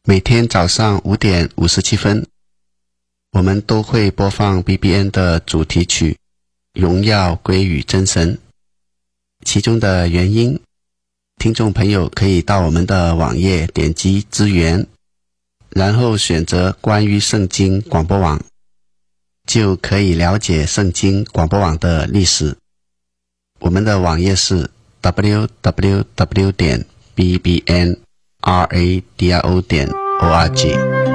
每天早上5点57分，我们都会播放 BBN 的主题曲《荣耀归于真神》。其中的原因，听众朋友可以到我们的网页点击资源，然后选择关于圣经广播网，就可以了解圣经广播网的历史。我们的网页是 www.bbnradio.org